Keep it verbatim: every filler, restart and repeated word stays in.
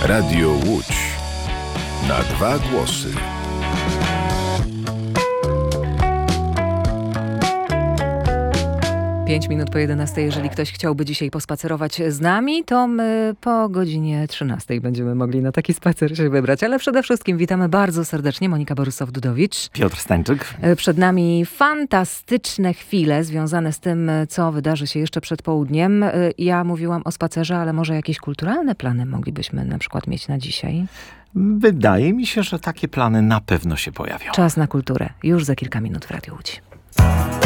Radio Łódź. Na dwa głosy. Pięć minut po jedenastej. Jeżeli ktoś chciałby dzisiaj pospacerować z nami, to my po godzinie trzynastej będziemy mogli na taki spacer się wybrać. Ale przede wszystkim witamy bardzo serdecznie Monika Borysow-Dudowicz. Piotr Stańczyk. Przed nami fantastyczne chwile związane z tym, co wydarzy się jeszcze przed południem. Ja mówiłam o spacerze, ale może jakieś kulturalne plany moglibyśmy na przykład mieć na dzisiaj? Wydaje mi się, że takie plany na pewno się pojawią. Czas na kulturę. Już za kilka minut w Radiu Łódź.